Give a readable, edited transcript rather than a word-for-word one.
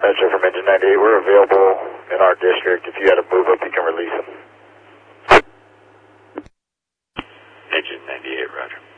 Metro from Engine 98, we're available in our district. If you had to move up, you can release them. Engine 98, roger.